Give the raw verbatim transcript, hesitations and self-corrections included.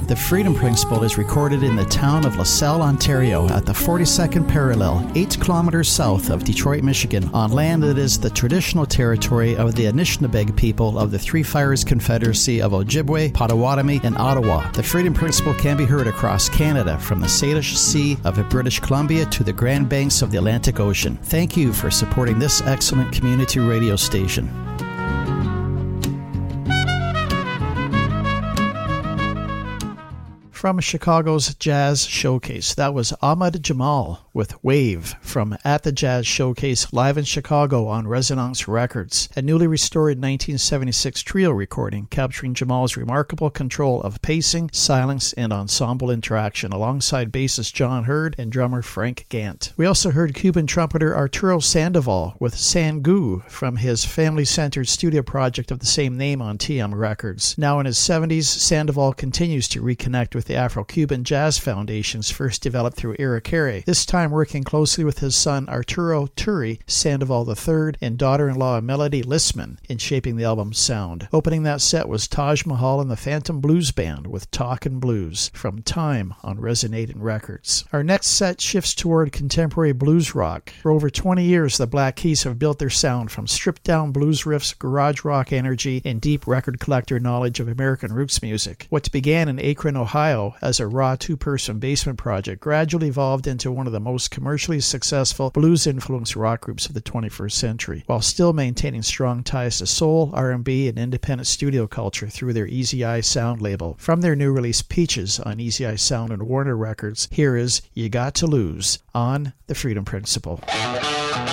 The Freedom Principle is recorded in the town of LaSalle, Ontario, at the forty-second parallel, eight kilometers south of Detroit, Michigan, on land that is the traditional territory of the Anishinaabeg people of the Three Fires Confederacy of Ojibwe, Potawatomi, and Ottawa. The Freedom Principle can be heard across Canada, from the Salish Sea of British Columbia to the Grand Banks of the Atlantic Ocean. Thank you for supporting this excellent community radio station. From Chicago's Jazz Showcase, that was Ahmad Jamal with Wave from At the Jazz Showcase live in Chicago on Resonance Records, a newly restored nineteen seventy-six trio recording capturing Jamal's remarkable control of pacing, silence, and ensemble interaction alongside bassist John Hurd and drummer Frank Gant. We also heard Cuban trumpeter Arturo Sandoval with Sangu from his family-centered studio project of the same name on T M Records. Now in his seventies, Sandoval continues to reconnect with the Afro-Cuban Jazz Foundations first developed through Eric Carey, this time working closely with his son Arturo Turi Sandoval the third and daughter-in-law Melody Lissman in shaping the album's sound. Opening that set was Taj Mahal and the Phantom Blues Band with Talkin' Blues from Time on Resonating Records. Our next set shifts toward contemporary blues rock. For over twenty years, the Black Keys have built their sound from stripped-down blues riffs, garage rock energy, and deep record collector knowledge of American roots music. What began in Akron, Ohio as a raw two-person basement project gradually evolved into one of the most commercially successful blues-influenced rock groups of the twenty-first century, while still maintaining strong ties to soul, R and B, and independent studio culture through their Easy Eye Sound label. From their new release Peaches on Easy Eye Sound and Warner Records, here is You Got to Lose on The Freedom Principle.